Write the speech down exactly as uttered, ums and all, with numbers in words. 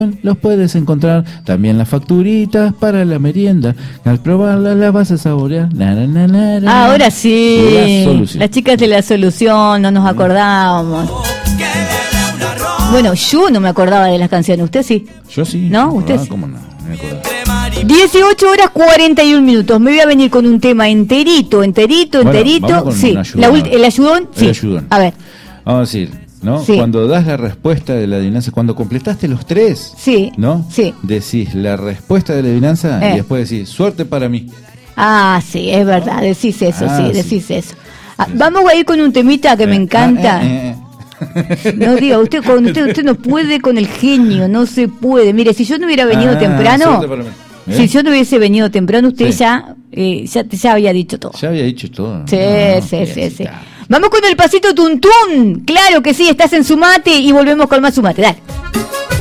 los puedes encontrar, también las facturitas para la merienda, al probarla la vas a saborear. Na, na, na, na, na. Ah, ahora sí, La las chicas de La Solución, no nos acordábamos. Bueno, yo no me acordaba de las canciones, usted sí. Yo sí. ¿No? ¿Usted sí? ¿Cómo no? Me acordaba. dieciocho horas cuarenta y un minutos. Me voy a venir con un tema enterito, enterito, Bueno, enterito. vamos con Sí, un ayudón. la ulti- el ayudón, sí. El ayudón. A ver, Vamos a decir, ¿no? Sí. Cuando das la respuesta de la adivinanza, cuando completaste los tres, sí. ¿no? Sí. Decís la respuesta de la adivinanza Eh. y después decís, suerte para mí. Ah, sí, es verdad, decís eso, Ah, sí, sí. decís eso. Ah, vamos a ir con un temita que me Eh, encanta. ah, eh, eh, eh. No diga, usted, con usted, usted no puede con el genio, no se puede. Mire, si yo no hubiera venido Ah, temprano, suerte para mí. ¿Eh? si yo no hubiese venido temprano, usted Sí. ya, eh, ya, ya había dicho todo. Ya había dicho todo. Sí, No, sí, bien, sí, sí. está. Vamos con el pasito tuntún. Claro que sí, estás en Sumate y volvemos con más Sumate. Dale.